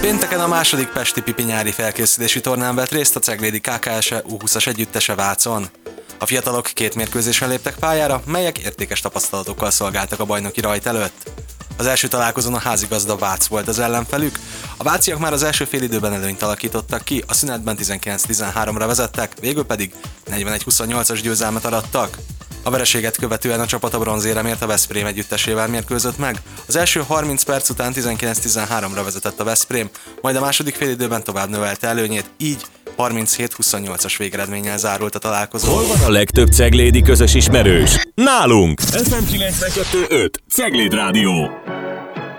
Pénteken a második pesti pipi nyári felkészülési tornán vett részt a Ceglédi KKS U20-as együttese Vácon. A fiatalok 2 mérkőzésen léptek pályára, melyek értékes tapasztalatokkal szolgáltak a bajnoki rajt előtt. Az első találkozón a házigazda Vác volt az ellenfelük. A váciak már az első félidőben előnyt alakítottak ki, a szünetben 19-13-ra vezettek, végül pedig 41-28-as győzelmet arattak. A vereséget követően a csapat a bronzéremért a Veszprém együttesével mérkőzött meg. Az első 30 perc után 19-13-ra vezetett a Veszprém, majd a második félidőben tovább növelte előnyét, így 37-28-as végeredménnyel zárult a találkozó. Hol van a legtöbb ceglédi közös ismerős? Nálunk! FM 92.5 Cegléd Rádió.